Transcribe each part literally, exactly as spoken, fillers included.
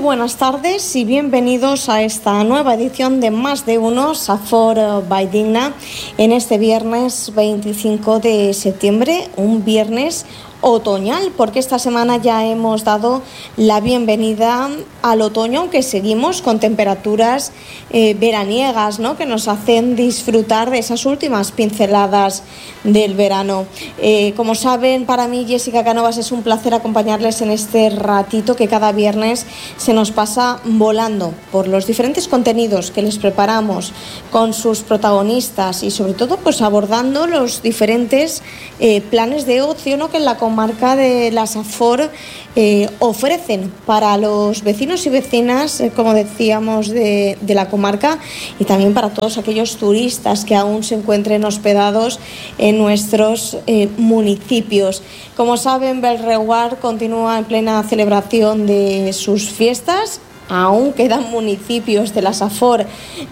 buenas tardes y bienvenidos a esta nueva edición de Más de Uno, Safor by Digna, en este viernes veinticinco de septiembre, un viernes otoñal, porque esta semana ya hemos dado la bienvenida al otoño, aunque seguimos con temperaturas eh, veraniegas, ¿no?, que nos hacen disfrutar de esas últimas pinceladas del verano. Eh, como saben, para mí, Jessica Cánovas, es un placer acompañarles en este ratito que cada viernes se nos pasa volando por los diferentes contenidos que les preparamos con sus protagonistas y sobre todo pues abordando los diferentes eh, planes de ocio, ¿no?, que en la comarca de la Safor eh, ofrecen para los vecinos y vecinas, eh, como decíamos, de, de la comarca, y también para todos aquellos turistas que aún se encuentren hospedados en nuestros eh, municipios. Como saben, Belreguard continúa en plena celebración de sus fiestas. Aún quedan municipios de la Safor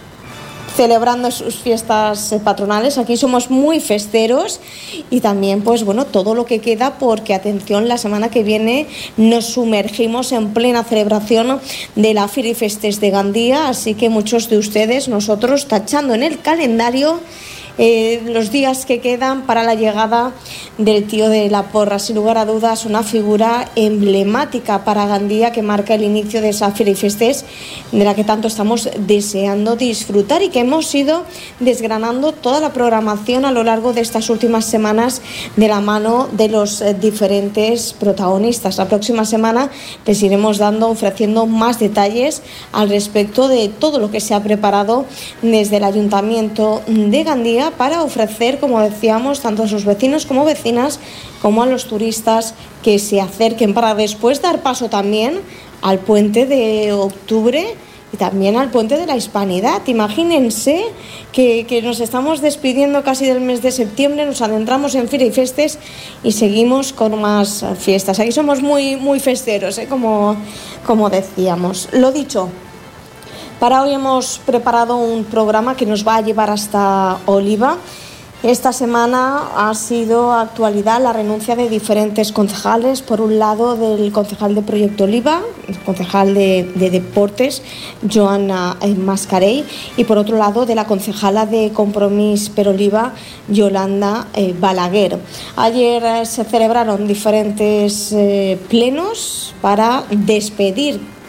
celebrando sus fiestas patronales. Aquí somos muy festeros y también, pues bueno, todo lo que queda, porque atención, la semana que viene nos sumergimos en plena celebración de la Firi Festes de Gandía, así que muchos de ustedes, nosotros, tachando en el calendario Eh, los días que quedan para la llegada del tío de la porra. Sin lugar a dudas, una figura emblemática para Gandía, que marca el inicio de esa Firi Festes de la que tanto estamos deseando disfrutar y que hemos ido desgranando toda la programación a lo largo de estas últimas semanas de la mano de los diferentes protagonistas. La próxima semana les iremos dando, ofreciendo más detalles al respecto de todo lo que se ha preparado desde el Ayuntamiento de Gandía para ofrecer, como decíamos, tanto a sus vecinos como vecinas, como a los turistas que se acerquen, para después dar paso también al puente de octubre y también al puente de la Hispanidad. Imagínense que, que nos estamos despidiendo casi del mes de septiembre, nos adentramos en Fira y Festes y seguimos con más fiestas. Aquí somos muy, muy festeros, ¿eh? como, como decíamos. Lo dicho, para hoy hemos preparado un programa que nos va a llevar hasta Oliva. Esta semana ha sido actualidad la renuncia de diferentes concejales. Por un lado, del concejal de Proyecto Oliva, el concejal de, de Deportes, Joana Mascarell, y por otro lado, de la concejala de Compromís per Oliva, Yolanda eh, Balaguer. Ayer eh, se celebraron diferentes eh, plenos para despedir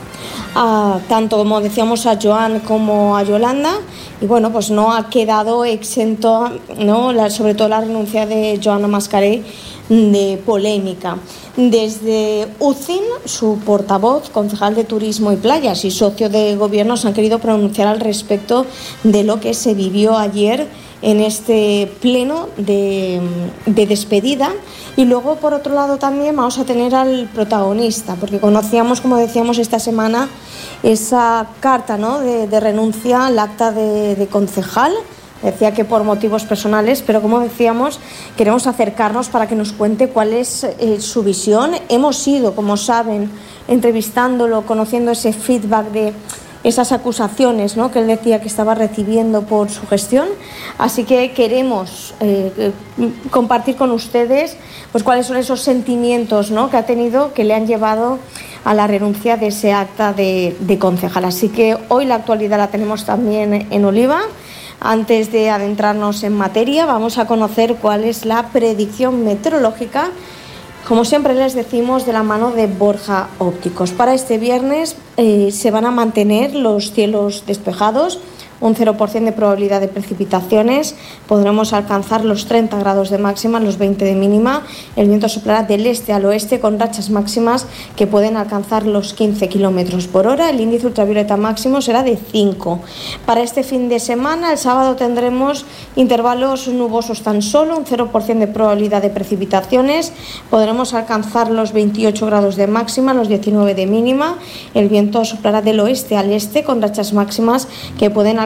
a, tanto, como decíamos, a Joan como a Yolanda, y bueno, pues no ha quedado exento, ¿no?, la, sobre todo la renuncia de Joana Mascarell, de polémica. Desde U C I N, su portavoz, concejal de Turismo y Playas y socio de gobierno, se han querido pronunciar al respecto de lo que se vivió ayer en este pleno de, de despedida. Y luego, por otro lado, también vamos a tener al protagonista, porque conocíamos, como decíamos, esta semana esa carta, ¿no?, de, de renuncia al acta de, de concejal. Decía que por motivos personales, pero como decíamos, queremos acercarnos para que nos cuente cuál es eh, su visión. Hemos ido, como saben, entrevistándolo, conociendo ese feedback de esas acusaciones, ¿no?, que él decía que estaba recibiendo por su gestión. Así que queremos eh, compartir con ustedes pues cuáles son esos sentimientos, ¿no?, que ha tenido, que le han llevado a la renuncia de ese acta de, de concejal. Así que hoy la actualidad la tenemos también en Oliva. Antes de adentrarnos en materia, vamos a conocer cuál es la predicción meteorológica, como siempre les decimos, de la mano de Borja Ópticos. Para este viernes eh, se van a mantener los cielos despejados, un cero por ciento de probabilidad de precipitaciones, podremos alcanzar los treinta grados de máxima, los veinte de mínima. El viento soplará del este al oeste con rachas máximas que pueden alcanzar los quince kilómetros por hora. El índice ultravioleta máximo será de cinco. Para este fin de semana, el sábado, tendremos intervalos nubosos tan solo, un cero por ciento de probabilidad de precipitaciones, podremos alcanzar los veintiocho grados de máxima, los diecinueve de mínima. El viento soplará del oeste al este con rachas máximas que pueden alcanzar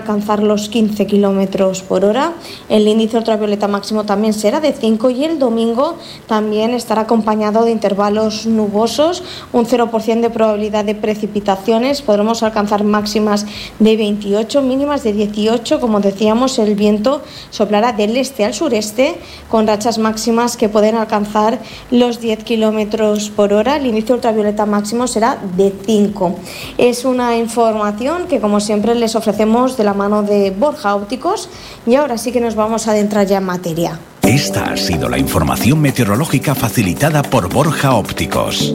alcanzar los quince kilómetros por hora. El índice ultravioleta máximo también será de cinco y el domingo también estará acompañado de intervalos nubosos, un cero por ciento de probabilidad de precipitaciones. Podremos alcanzar máximas de veintiocho, mínimas de dieciocho. Como decíamos, el viento soplará del este al sureste con rachas máximas que pueden alcanzar los diez kilómetros por hora. El índice ultravioleta máximo será de cinco. Es una información que, como siempre, les ofrecemos de la mano de Borja Ópticos, y ahora sí que nos vamos a adentrar ya en materia. Esta ha sido la información meteorológica facilitada por Borja Ópticos.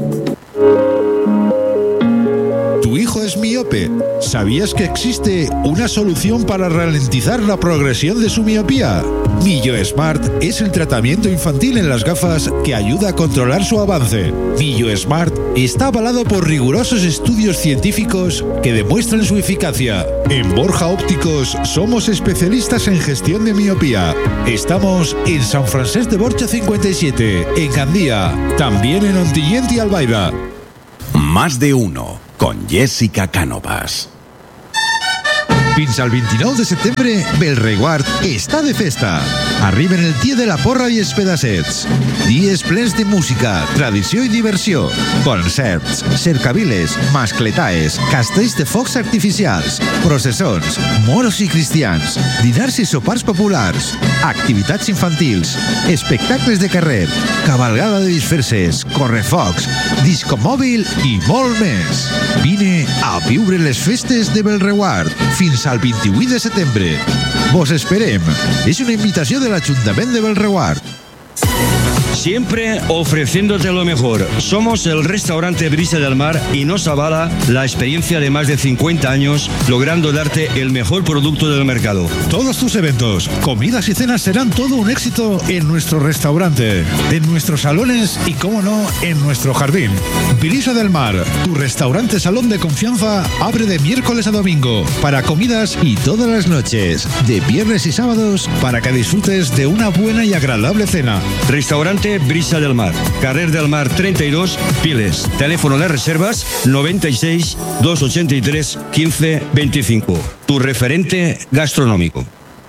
¿Tu hijo es miope? ¿Sabías que existe una solución para ralentizar la progresión de su miopía? Millo Smart es el tratamiento infantil en las gafas que ayuda a controlar su avance. Millo Smart está avalado por rigurosos estudios científicos que demuestran su eficacia. En Borja Ópticos somos especialistas en gestión de miopía. Estamos en San Francesc de Borja cincuenta y siete, en Gandía, también en Ontinyent y Albaida. Más de uno, con Jessica Cánovas. Fins al vint-i-nou de setembre, Bellreguard està de festa. Arriben el dia de la porra i els pedassets. Dies plens de música, tradició i diversió. Concerts, cercaviles, mascletaes, castells de focs artificials, processons, moros i cristians, dinars i sopars populars, activitats infantils, espectacles de carrer, cavalgada de disfresses, correfocs, disco mòbil i molt més. Vine a viure les festes de Bellreguard fins al vint-i-vuit de setembre. Vos esperem. És una invitació de l'Ajuntament de Bellreguard. Siempre ofreciéndote lo mejor. Somos el restaurante Brisa del Mar y nos avala la experiencia de más de cincuenta años, logrando darte el mejor producto del mercado. Todos tus eventos, comidas y cenas serán todo un éxito en nuestro restaurante, en nuestros salones y, cómo no, en nuestro jardín. Brisa del Mar, tu restaurante salón de confianza, abre de miércoles a domingo para comidas y todas las noches, de viernes y sábados, para que disfrutes de una buena y agradable cena. Restaurante Brisa del Mar, Carrer del Mar treinta y dos, Piles. Teléfono de reservas noventa y seis, doscientos ochenta y tres, quince veinticinco. Tu referente gastronómico.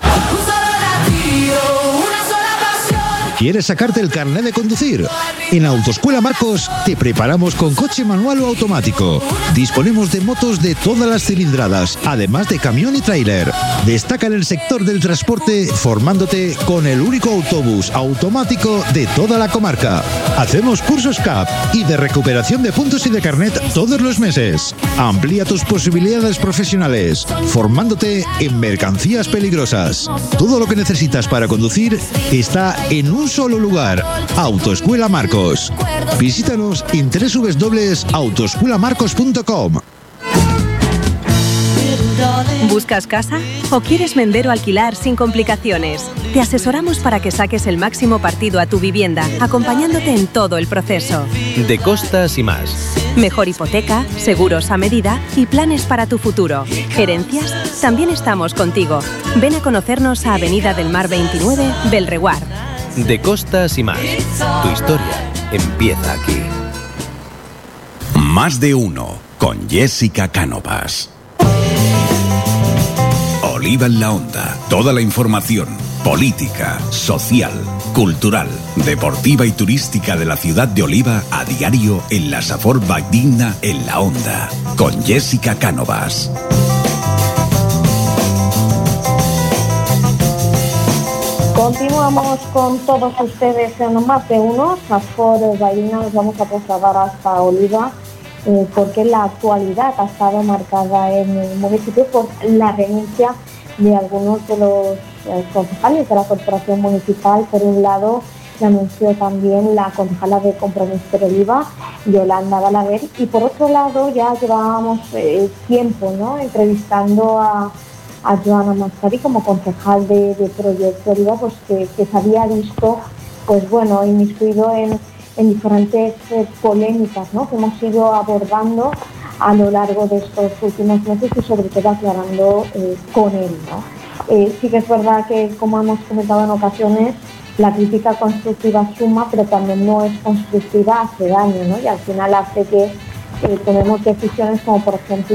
¿Quieres sacarte el carnet de conducir? En Autoescuela Marcos te preparamos con coche manual o automático. Disponemos de motos de todas las cilindradas, además de camión y tráiler. Destaca en el sector del transporte formándote con el único autobús automático de toda la comarca. Hacemos cursos C A P y de recuperación de puntos y de carnet todos los meses. Amplía tus posibilidades profesionales, formándote en mercancías peligrosas. Todo lo que necesitas para conducir está en un solo lugar. Autoescuela Marcos. Visítanos en doble u doble u doble u punto autoescuela marcos punto com. ¿Buscas casa? ¿O quieres vender o alquilar sin complicaciones? Te asesoramos para que saques el máximo partido a tu vivienda, acompañándote en todo el proceso. De Costas y más. Mejor hipoteca, seguros a medida y planes para tu futuro. ¿Herencias? También estamos contigo. Ven a conocernos a Avenida del Mar veintinueve, Bellreguard. De Costas y más. Tu historia empieza aquí. Más de uno, con Jessica Cánovas. Oliva en la Onda. Toda la información política, social, cultural, deportiva y turística de la ciudad de Oliva a diario en la Safor Valldigna en la Onda. Con Jessica Cánovas. Continuamos con todos ustedes en Más de Uno. Safor Valldigna, nos vamos a trasladar hasta Oliva eh, porque la actualidad ha estado marcada en el municipio por la renuncia de algunos de los eh, concejales de la Corporación Municipal. Por un lado, se anunció también la concejala de Compromís per Oliva, Yolanda Balaguer, y por otro lado ya llevábamos eh, tiempo, ¿no?, entrevistando a a Joana Mascari como concejal de, de Proyecto Oliva, pues que, que se había visto, pues bueno, inmiscuido en, en diferentes eh, polémicas, ¿no?, que hemos ido abordando a lo largo de estos últimos meses y sobre todo aclarando eh, con él, ¿no? Eh, sí que es verdad que, como hemos comentado en ocasiones, la crítica constructiva suma, pero también no es constructiva, hace daño, ¿no?, y al final hace que eh, tomemos decisiones como, por ejemplo,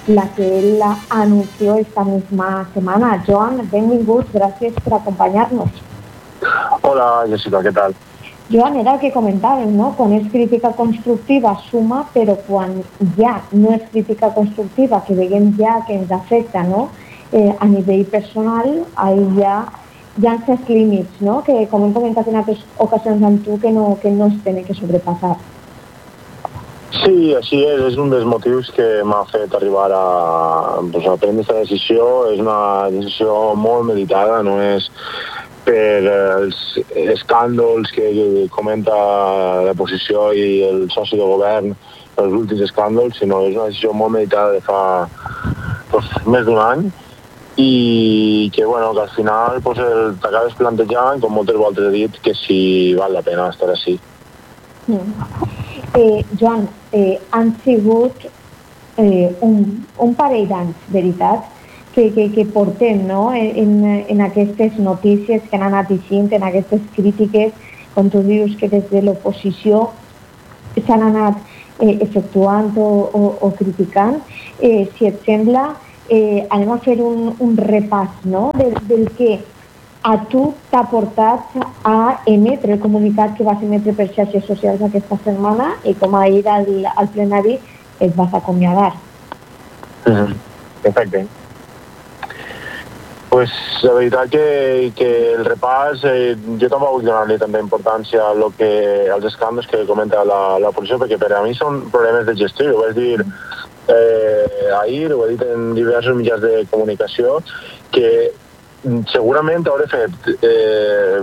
la que él anunció esta misma semana. Joan, benvingut, gràcies per acompanyar-nos. Hola, Jessica, què tal? Joan, era el que comentàvem, no? Quan és crítica constructiva suma, però quan ja no és crítica constructiva, que veiem ja que ens afecta, no? Eh, a nivell personal, ahí ja hi ha certs límits, no? Que, com hem comentat en altres ocasions amb tu, que no, que no es tenen que sobrepassar. Sí, així és. És un dels motius que m'ha fet arribar a, pues, a prendre aquesta decisió. És una decisió molt meditada, no és per els escàndols que comenta l'oposició i el soci de govern, els últims escàndols, sinó és una decisió molt meditada de fa pues, més d'un any, i que, bueno, que al final pues, t'acabes plantejant, com moltes voltes he dit, que si val la pena estar així. Mm. Eh, Joan, eh, han sigut eh, un, un parell d'anys, veritat, que, que, que portem, no? en, en aquestes notícies que han anat eixint, en aquestes crítiques, com tu dius, que des de l'oposició s'han anat eh, efectuant o, o, o criticant. Eh, si et sembla, eh, anem a fer un, un repàs, no? del, del que a tu t'ha portat a emetre el comunicat que vas emetre per xarxes socials aquesta setmana i com ahir al, al plenari et vas acomiadar. Mm-hmm. Perfecte. Pues la veritat que, que el repàs, eh, jo també vull donar-li també importància a lo que, als escàndols que comenta la, la policia, perquè per a mi són problemes de gestió. Ho vaig dir eh, ahir, ho he dit en diversos mitjans de comunicació, que segurament hauré fet eh,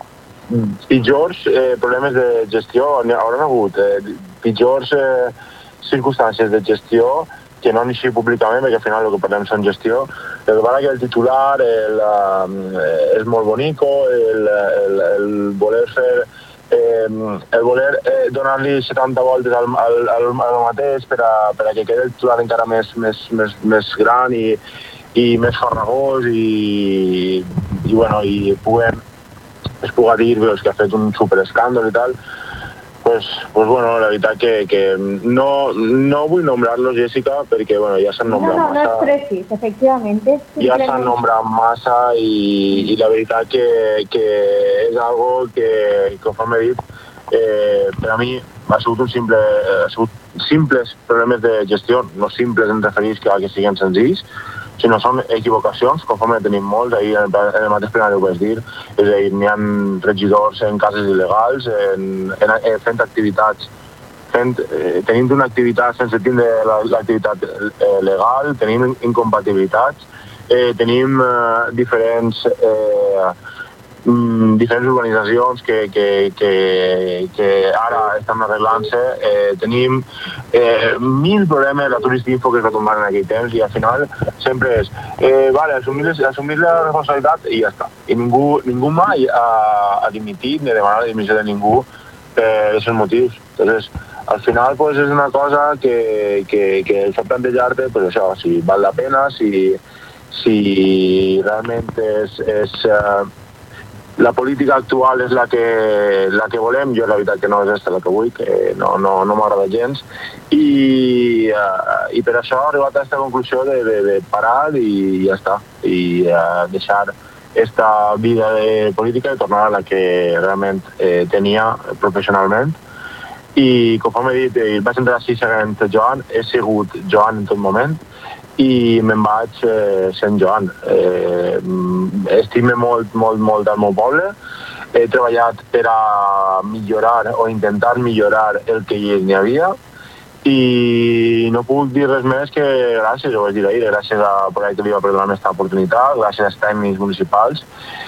pitjors eh, problemes de gestió, hauran hagut eh, pitjors eh, circumstàncies de gestió que no n'hi públicament, perquè al final el que parlem són gestió. El que passa que el titular el, eh, és molt bonico, el, el, el voler fer eh, el voler eh, donar-li setanta voltes al, al, al, al mateix per a, per a que quedi el titular encara més, més, més, més gran i i més farragós i, i, bueno, i puguem, es puga dir veus, que ha fet un superescàndol i tal, pues, pues bueno, la veritat que, que no, no vull nombrar-los, Jessica, perquè bueno, ja s'han nombrat no, no, massa. No, no és precis, efectivament. Ja s'han nombrat massa i, i la veritat que, que és algo que, com he dit, eh, per a mi ha sigut un simple, ha sigut simples problemes de gestió, no simples en referir que, que siguin senzills, sinó són equivocacions, conforme tenim molts, ahir en el mateix plenari ho vaig dir, és a dir, n'hi ha regidors en cases il·legals, en, en, en, fent activitats, fent, eh, tenim una activitat sense tindre l'activitat eh, legal, tenim incompatibilitats, eh, tenim eh, diferents eh, diferents organitzacions que, que, que, que ara estan arreglant-se. Eh, tenim eh, mil problemes, la Turistinfo que es va tombar en aquell temps, i al final sempre és eh, vale, assumir, assumir la responsabilitat i ja està. I ningú, ningú mai ha, ha dimitit ni demanat la dimissió de ningú per aquests motius. Entonces, al final pues, és una cosa que, que, que el fa plantejar-te pues, això, si val la pena, si, si realment és... és uh, la política actual és la que, la que volem. Jo la veritat que no és aquesta la que vull, que no, no, no m'agrada gens, i, uh, i per això he arribat a aquesta conclusió de, de, de parar i ja està, i uh, deixar aquesta vida de política i tornar a la que realment eh, tenia professionalment. I com he dit, eh, vaig entrar així seguint Joan, he sigut Joan en tot moment, i me'n vaig eh, sent Joan. Eh, estime molt, molt, molt el meu poble. He treballat per a millorar o intentar millorar el que n'hi havia i no puc dir res més que gràcies, ho vaig dir ahir, gràcies a Projecte Viva per donar-me aquesta oportunitat, gràcies als tècnics municipals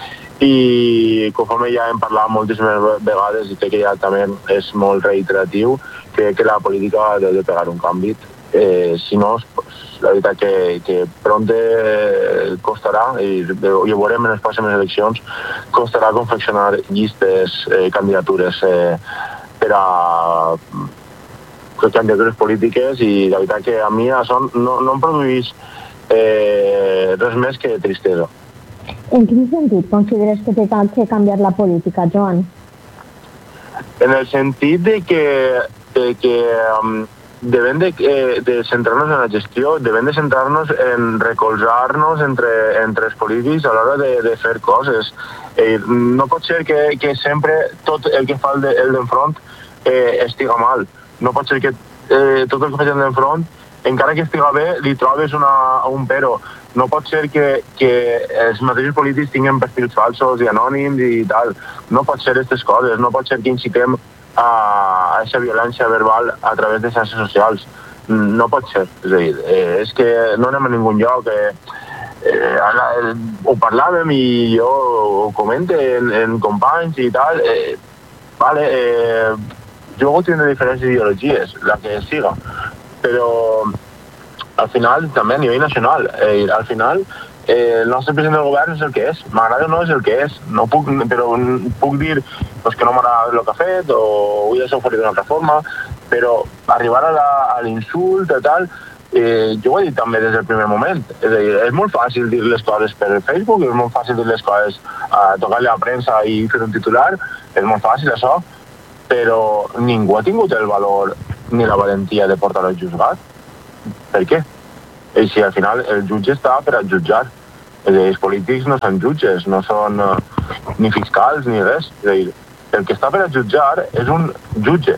i conforme ja hem parlat moltíssimes vegades i crec que ja també és molt reiteratiu, crec que la política ha de pegar un canvi. Eh, si no, pues, la veritat que, que pronte eh, costarà, i, i ho veurem en les pròximes eleccions, costarà confeccionar llistes, eh, candidatures eh, per a candidatures polítiques, i la veritat que a mi això no, no em produeix eh, res més que tristesa. En quin sentit consideres que té que canviar la política, Joan? En el sentit de que, de que um, devem de, eh, de centrar-nos en la gestió, devem de centrar-nos en recolzar-nos entre, entre els polítics a l'hora de, de fer coses. Eh, no pot ser que, que sempre tot el que fa el, de, el d'enfront eh, estiga mal. No pot ser que eh, tot el que fa el d'enfront, encara que estiga bé, li trobes una, un però. No pot ser que, que els mateixos polítics tinguin perfils falsos i anònims i tal. No pot ser aquestes coses, no pot ser que incitem a aquesta violència verbal a través de xarxes socials. No pot ser. És a dir, eh, és que no anem a ningun lloc. Eh, eh, ara, eh, ho parlàvem i jo ho comento en, en companys i tal. Eh, vale, eh, jo ho tinc de diferents ideologies, la que siga, però al final també a nivell nacional. Eh, al final eh, el nostre president del govern és el que és. M'agrada o no és el que és. No puc, però puc dir pues, que no m'agrada el que ha fet o vull deixar fora d'una altra forma, però arribar a, la, a l'insult i tal, eh, jo ho he dit també des del primer moment. És a dir, és molt fàcil dir les coses per Facebook, és molt fàcil dir les coses a tocar-li a la premsa i fer un titular, és molt fàcil això, però ningú ha tingut el valor ni la valentia de portar al jutjat. Per què? I si al final el jutge està per a jutjar. És a dir, els polítics no són jutges, no són uh, ni fiscals ni res. És a dir, el que està per a jutjar és un jutge.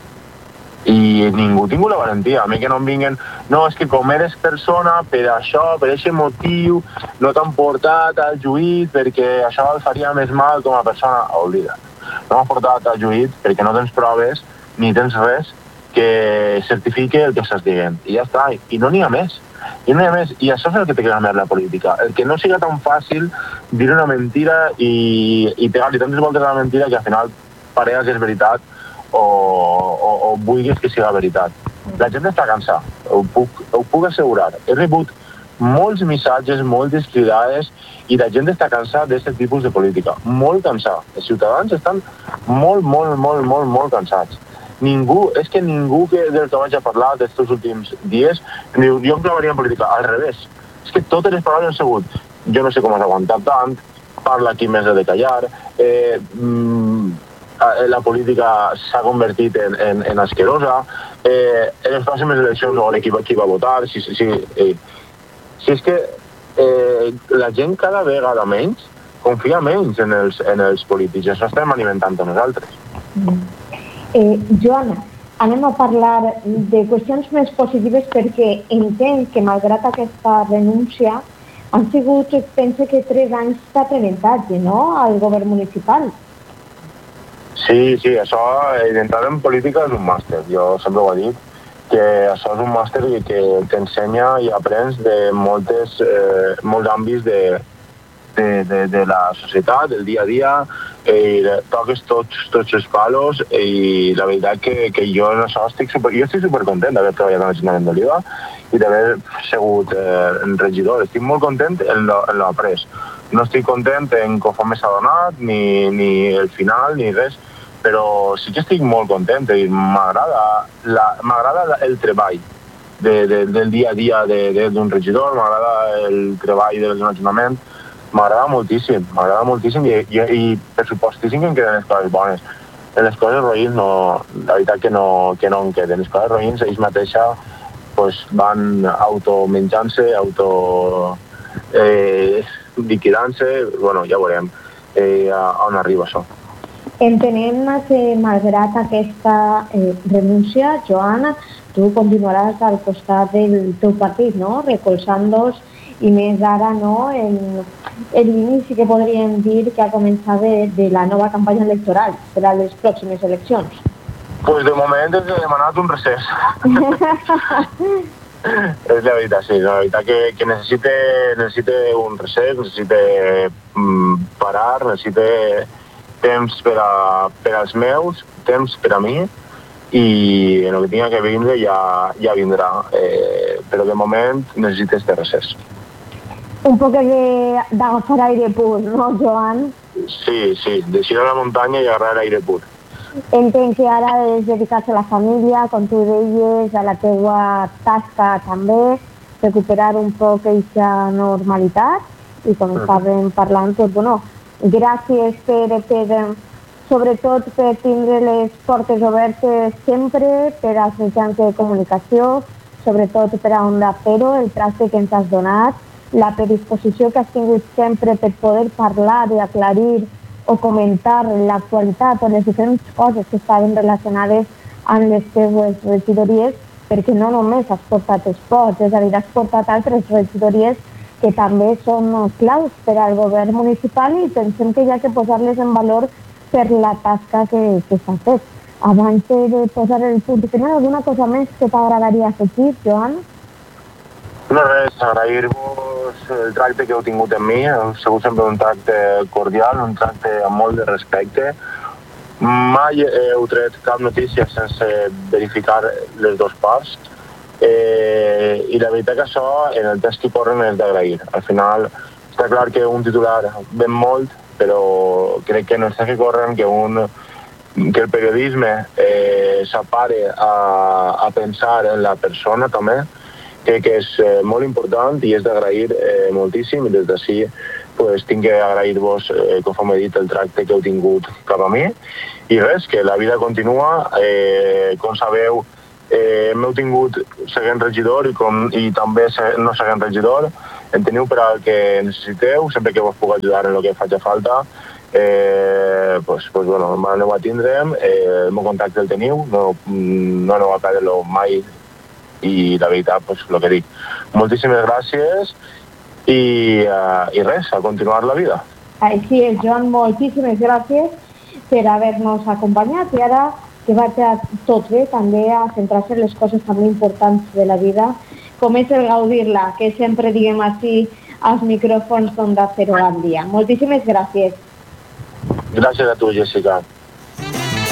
I ningú ha tingut la valentia. A mi que no em vinguin... No, és que com eres persona, per això, per aquest motiu, no t'han portat al juït perquè això el faria més mal com a persona. Oblida. No m'ha portat al juït perquè no tens proves ni tens res que certifique el que estàs dient. I ja està. I no n'hi ha més. I no n'hi ha més. I això és el que té que canviar la política. El que no siga tan fàcil dir una mentira i, i pegar-li tantes voltes a la mentira que al final parega que és veritat o, o, o vulguis que siga veritat. La gent està cansada. Ho puc, ho puc assegurar. He rebut molts missatges, moltes cridades i la gent està cansada d'aquest tipus de política. Molt cansada. Els ciutadans estan molt, molt, molt, molt, molt cansats. Ningú, és que ningú que, del que vaig a parlar d'aquests últims dies, jo em clavaria en política, al revés. És que totes les paraules han sigut, jo no sé com has aguantat tant, parla qui més ha de callar, eh, mm, la política s'ha convertit en, en, en asquerosa, eh, en les pròximes eleccions no qui, qui va votar, si, si, eh, si és que eh, la gent cada vegada menys confia menys en els, en els polítics, això estem alimentant a nosaltres. Mm. Eh, Joana, anem a parlar de qüestions més positives perquè entenc que malgrat aquesta renúncia han sigut, penso que tres anys d'aprenentatge, no?, al govern municipal. Sí, sí, això, entrar en política és un màster, jo sempre ho he dit, que això és un màster que t'ensenya i aprens de moltes, eh, molts àmbits de, de, de, de la societat, del dia a dia, i toques tots, tots els palos i la veritat que, que jo en això estic super, jo estic supercontent d'haver treballat en l'Ajuntament d'Oliva i d'haver sigut eh, regidor. Estic molt content en l'après. No estic content en com s'ha donat, ni, ni el final, ni res, però sí que estic molt content. M'agrada el treball de, de, del dia a dia d'un regidor, m'agrada el treball de l'Ajuntament, m'agrada moltíssim, m'agrada moltíssim i, i, i per supostíssim que em queden les coses bones. En les coses roïns, no, la veritat que no, que no em queden. Les coses roïns, ells mateixes pues, van automenjant-se, auto eh, liquidant-se, bueno, ja veurem eh, a on arriba això. Entenem que malgrat aquesta eh, renúncia, Joana, tu continuaràs al costat del teu partit, no?, recolzant-los i més ara, no?, en, en l'inici que podríem dir que ha començat de, de la nova campanya electoral per a les pròximes eleccions. Pues de moment ens he demanat un recés. És la veritat, sí, la veritat que, que necessite, necessite un recés, necessite mm, parar, necessite temps per, a, per als meus, temps per a mi, i en el que tinga que vindre ja, ja vindrà, eh, però de moment necessite este recés. Un poc d'agafar aire pur, no, Joan? Sí, sí, deixar a la muntanya i agarrar aire pur. Entenc que ara és dedicar-se a la família, com tu deies, a la teua tasca també, recuperar un poc aquesta normalitat i com estàvem parlant, doncs, bueno, gràcies per, per sobretot per tindre les portes obertes sempre per als mitjans de comunicació, sobretot per a Onda Cero, el tracte que ens has donat, la predisposició que has tingut sempre per poder parlar i aclarir o comentar l'actualitat o les diferents coses que estaven relacionades amb les teves regidories, perquè no només has portat esports, és a dir, has portat altres regidories que també són claus per al govern municipal i pensem que hi ha que posar-les en valor per la tasca que, que s'ha fet. Abans de posar el punt final, alguna cosa més que t'agradaria afegir, Joan? No res, agrair-vos el tracte que heu tingut amb mi, heu sigut sempre un tracte cordial, un tracte amb molt de respecte. Mai heu tret cap notícia sense verificar les dues parts. Eh, I la veritat que això, en el temps que corren, és d'agrair. Al final, està clar que un titular ven molt, però crec que en el temps que corren, que, un, que el periodisme eh, s'apare a, a pensar en la persona també, crec que és eh, molt important i és d'agrair eh, moltíssim, i des d'ací pues, tinc que agrair-vos, eh, com he dit, el tracte que heu tingut cap a mi. I res, que la vida continua, eh, com sabeu, eh, m'heu tingut seguint regidor i, com, i també no seguint regidor. Em teniu per al que necessiteu, sempre que vos puc ajudar en el que faci falta. Eh, pues, pues, bueno, m'aneu a tindre'm, eh, el meu contacte el teniu, no, no aneu a perdre-lo mai. I la veritat, pues, el que dic. Moltíssimes gràcies i, uh, i res, a continuar la vida. Així és, Joan, moltíssimes gràcies per haver-nos acompanyat i ara que vaig a tot bé també a centrar-se en les coses també importants de la vida, com és el gaudir-la, que sempre diguem així als micròfons d'Onda Cero al dia. Moltíssimes gràcies. Gràcies a tu, Jessica.